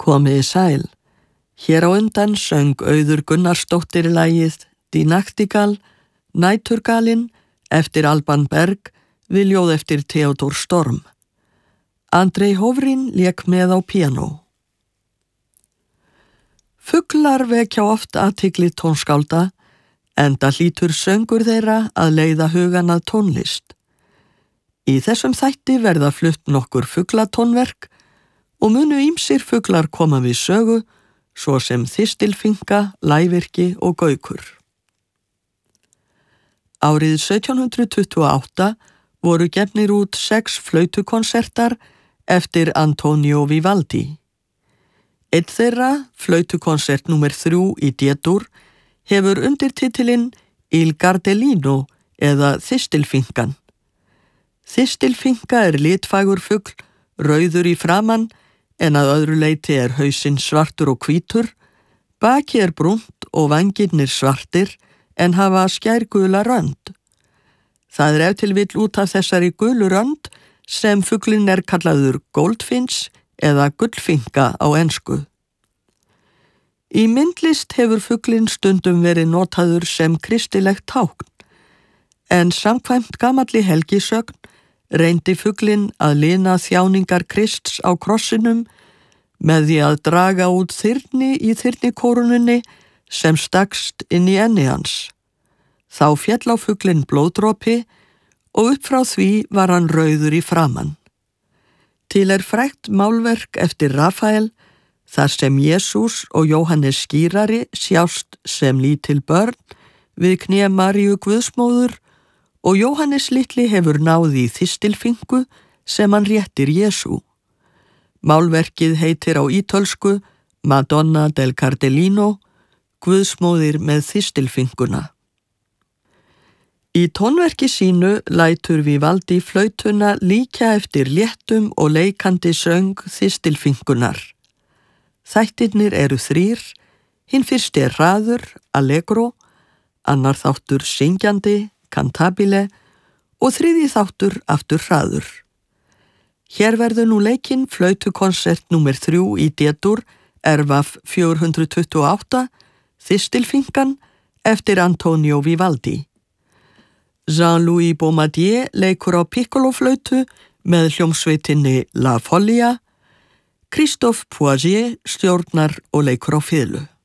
Komiði sæl. Hér á undan söng Auður Gunnarsdóttir lagið Die Nachtigall, Næturgalinn, eftir Alban Berg, við ljóð eftir Theodor Storm. Andrei Hofrin lék með á píanó. Fuglar vekja oft athygli tónskálda, enda hlýtur söngur þeirra að leiða hugan að tónlist. Í þessum þætti verða flutt nokkur fuglatónverk og munu ýmsir fuglar koma við sögu, svo sem þistilfinka, lævirki og gaukur. Árið 1728 voru gefnir út 6 flautukonsertar eftir Antonio Vivaldi. Einn þeirra, flautukonsert númer 3 í D-dur, hefur undirtitilinn Il Gardellino eða Þistilfinkan. Þistilfinka litfagur fugl, rauður í framan, en að öðru leyti hausinn svartur og hvítur, baki brúnt og vængirnir svartir en hafa skærgula rönd. Það ef til vill út af þessari gulu rönd sem fuglinn kallaður goldfinch eða gullfinka á ensku. Í myndlist hefur fuglinn stundum verið notaður sem kristilegt tákn, en samkvæmt gamalli helgisögn reyndi fuglinn að lina þjáningar Krists á krossinum með því að draga út þyrni í þyrnikórununni sem stakst inn í enni hans. Þá féll á fuglinn blóðdropi og upp frá því var hann rauður í framan. Til frægt málverk eftir Rafael, þar sem Jesús og Jóhannes skírari sjást sem lítil börn við kné Maríu Guðsmóður og Jóhannes litli hefur náð í þistilfingu sem hann réttir Jesú. Málverkið heitir á ítölsku Madonna del Cardellino, Guðsmóðir með þistilfinguna. Í tónverki sínu lætur Vivaldi flautuna líkja eftir léttum og leikandi söng þistilfingunar. Þættirnir 3, hinn fyrsti hraður, allegro, annar þáttur syngjandi, cantabile og þriðji þáttur aftur hraður. Hér verður nú leikinn flautukonsert númer 3 í D-dur, Ervaf 428, Þistilfinkan, eftir Antonio Vivaldi. Jean-Louis Baumadier leikur á piccoloflautu með hljómsveitinni La Follia, Christophe Poisier stjórnar og leikur á fiðlu.